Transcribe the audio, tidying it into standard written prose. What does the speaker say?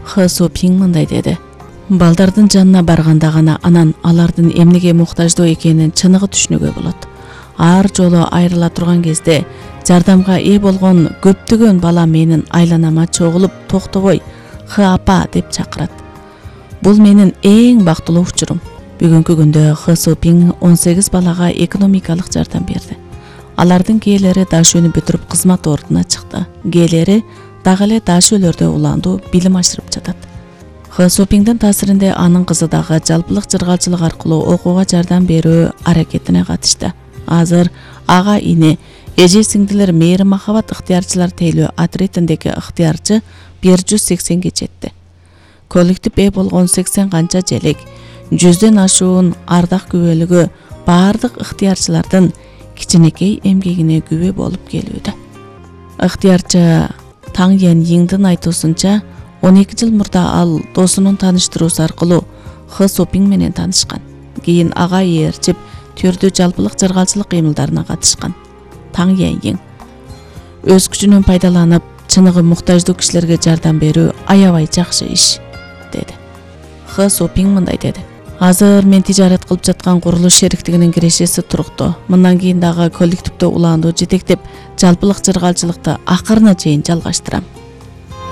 Хэ Сопинг мындай деди. Балдардын жанына барганда гана анан алардын эмнеге муктаждуу экенин чыныгы түшүнүүгө болот. Ар жолу айрыла турган кезде жардамга ээ болгон көптөгөн бала менин айланама чогулуп токтобой «Хы апа» деп чакырат. Бул менин эң бактылуу учурум. Бүгүнкү күндө Хэ Сопинг 18 балага экономикалык жардам берди. Алардын кээлери Дашөнү бүтүрүп кызмат ордуна чыкты. Кээлери дагы эле Дашөлөрдө уландуу билим ашырып жатат. Хэ Сопингдин таасиринде анын кызы дагы жалпылык жыргалчылык аркылуу окууга жардам берүү аракетине катышты. Азыр ага ини, эже сиңдилер мээри махабат ыктыярчылар тейлөө отрядындагы ыктыярчы 180ге жетти. Коллектив ээ болгон 80 канча желек, 100дөн ашуун ардак күбөлүгү баардык ыктыярчылардын кичинекей эмгегине күбө болуп келүүдө. Ыктыярчы Таң Ян Йиңдин айтуусунча 12 жыл мурда ал досунун тааныштыруусу аркылуу Хэ Сопинг менен таанышкан. Кийин ага ээрчип түрдүү жалпылык жыргалчылык кыймылдарына катышкан. Таң Ян Йиң өз күчүнөн пайдаланып чыныгы муктаждуу кишилерге жардам берүү аябай жакшы иш, деди. Хэ Сопинг мындай деди. Азыр мен тижарат кылып жаткан курулуш шериктигинин кирешеси туруктуу. Мындан кийин дагы коллективдө улаандуу жетектеп, жалпылык жыргалчылыкты акырына чейин жалгаштырам.